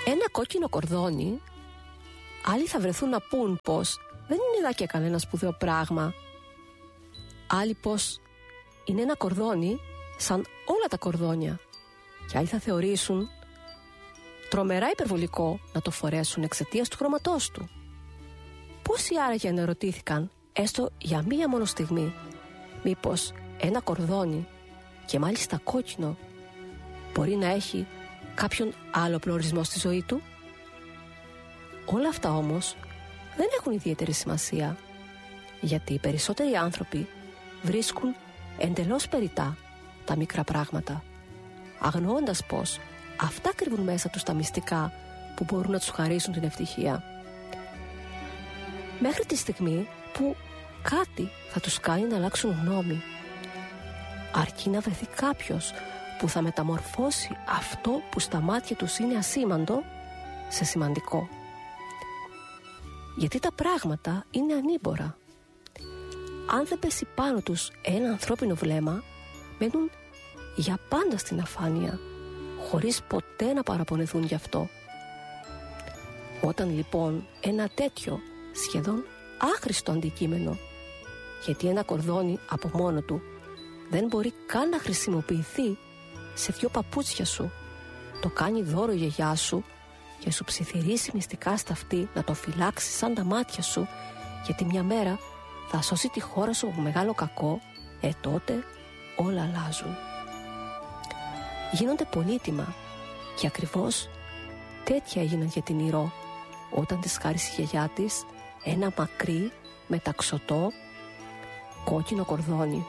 Ένα κόκκινο κορδόνι, άλλοι θα βρεθούν να πούν πως δεν είναι δά και κανένα σπουδαίο πράγμα. Άλλοι πως είναι ένα κορδόνι σαν όλα τα κορδόνια. Και άλλοι θα θεωρήσουν τρομερά υπερβολικό να το φορέσουν εξαιτίας του χρώματός του. Πόσοι άραγε αναρωτήθηκαν, έστω για μία μόνο στιγμή, μήπως ένα κορδόνι, και μάλιστα κόκκινο, μπορεί να έχει κάποιον άλλο προορισμό στη ζωή του? Όλα αυτά όμως δεν έχουν ιδιαίτερη σημασία, γιατί οι περισσότεροι άνθρωποι βρίσκουν εντελώς περιττά τα μικρά πράγματα, αγνοώντας πως αυτά κρύβουν μέσα τους τα μυστικά που μπορούν να τους χαρίσουν την ευτυχία. Μέχρι τη στιγμή που κάτι θα τους κάνει να αλλάξουν γνώμη, αρκεί να βρεθεί κάποιος που θα μεταμορφώσει αυτό που στα μάτια τους είναι ασήμαντο σε σημαντικό. Γιατί τα πράγματα είναι ανήμπορα. Αν δεν πέσει πάνω τους ένα ανθρώπινο βλέμμα, μένουν για πάντα στην αφάνεια, χωρίς ποτέ να παραπονεθούν γι' αυτό. Όταν λοιπόν ένα τέτοιο σχεδόν άχρηστο αντικείμενο, γιατί ένα κορδόνι από μόνο του δεν μπορεί καν να χρησιμοποιηθεί σε 2 παπούτσια σου, το κάνει δώρο η γιαγιά σου και σου ψιθυρίσει μυστικά στα αυτή να το φυλάξει σαν τα μάτια σου, γιατί μια μέρα θα σώσει τη χώρα σου από μεγάλο κακό, τότε όλα αλλάζουν. Γίνονται πολύτιμα και ακριβώς τέτοια έγιναν για την Ηρώ όταν της χάρισε η γιαγιά της ένα μακρύ μεταξωτό κόκκινο κορδόνι.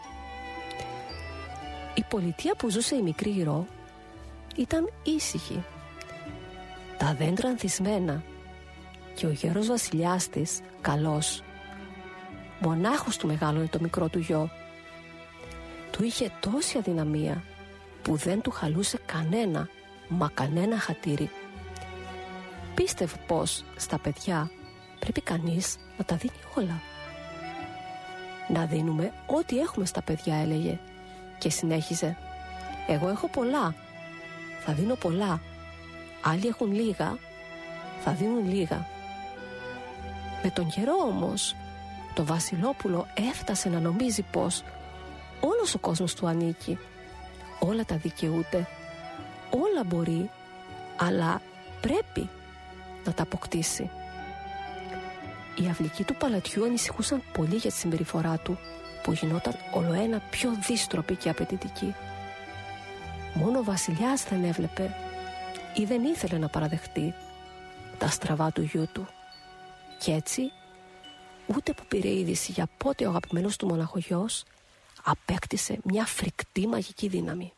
Η πολιτεία που ζούσε η μικρή Ηρώ ήταν ήσυχη, τα δέντρα ανθισμένα και ο γέρος βασιλιάς της καλός. Μονάχος του μεγάλωνε το μικρό του γιο. Του είχε τόση αδυναμία που δεν του χαλούσε κανένα, μα κανένα χατήρι. Πίστευε πως στα παιδιά πρέπει κανείς να τα δίνει όλα. «Να δίνουμε ό,τι έχουμε στα παιδιά», έλεγε, και συνέχιζε, «Εγώ έχω πολλά, θα δίνω πολλά. Άλλοι έχουν λίγα, θα δίνουν λίγα». Με τον καιρό όμως το Βασιλόπουλο έφτασε να νομίζει πως όλος ο κόσμος του ανήκει, όλα τα δικαιούται, όλα μπορεί, αλλά πρέπει να τα αποκτήσει. Οι αυλικοί του παλατιού ανησυχούσαν πολύ για τη συμπεριφορά του, που γινόταν ολοένα πιο δύστροπη και απαιτητική. Μόνο ο βασιλιάς δεν έβλεπε ή δεν ήθελε να παραδεχτεί τα στραβά του γιού του. Κι έτσι, ούτε που πήρε είδηση για πότε ο αγαπημένος του μοναχογιός απέκτησε μια φρικτή μαγική δύναμη.